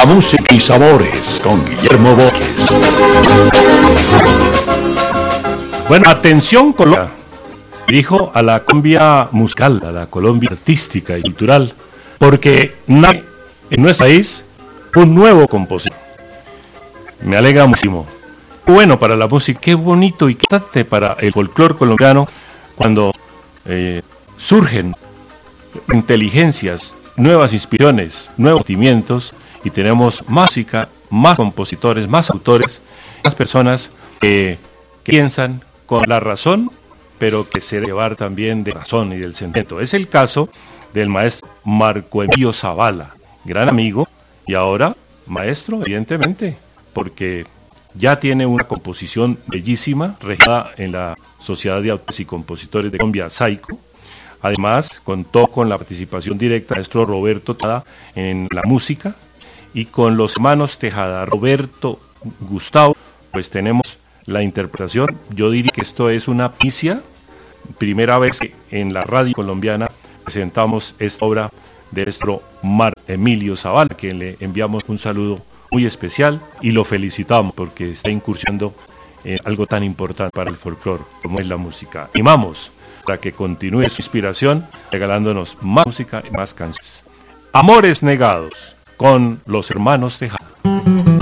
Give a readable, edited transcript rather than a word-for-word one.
la música y sabores con Guillermo Borges. Bueno, atención Colombia, dirijo a la Colombia musical, a la Colombia artística y cultural, porque nace en nuestro país un nuevo compositor. Me alegra muchísimo. Bueno para la música, qué bonito y qué importante para el folclore colombiano cuando surgen inteligencias, nuevas inspiraciones, nuevos sentimientos y tenemos más música, más compositores, más autores, más personas que piensan con la razón, pero que se debe llevar también de razón y del sentimiento. Es el caso del maestro Marco Emilio Zavala, gran amigo y ahora maestro, evidentemente, porque ya tiene una composición bellísima, registrada en la Sociedad de Autores y Compositores de Colombia, SAICO. Además, contó con la participación directa del maestro Roberto Tejada en la música y con los hermanos Tejada, Roberto, Gustavo, pues tenemos la interpretación. Yo diría que esto es una primicia, primera vez que en la radio colombiana presentamos esta obra de nuestro Marco Emilio Zavala, que le enviamos un saludo muy especial y lo felicitamos porque está incursionando en algo tan importante para el folclore como es la música. Animamos para que continúe su inspiración regalándonos más música y más canciones. Amores Negados con los hermanos Tejada.